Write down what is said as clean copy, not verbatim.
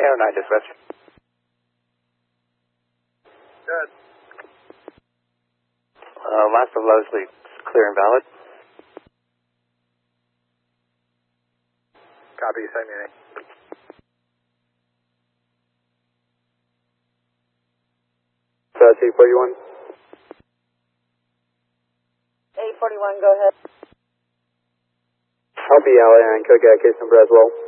Air 9 dispatch. Good. Last of Leslie, clear and valid. Copy, same unit. C41. 841, go ahead. I'll be out and could get case number as well.